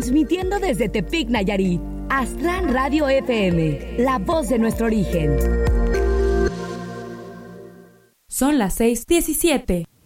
Transmitiendo desde Tepic, Nayarit, Aztlán Radio FM, la voz de nuestro origen. Son las 6:17.